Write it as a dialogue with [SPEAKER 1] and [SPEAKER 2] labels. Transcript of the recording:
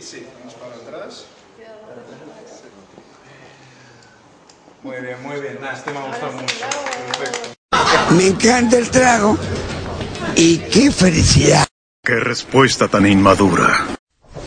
[SPEAKER 1] sí, vamos para atrás.
[SPEAKER 2] Muy bien, nada, este me ha gustado mucho. Perfecto.
[SPEAKER 3] Me encanta el trago y qué felicidad.
[SPEAKER 4] ¡Qué respuesta tan inmadura!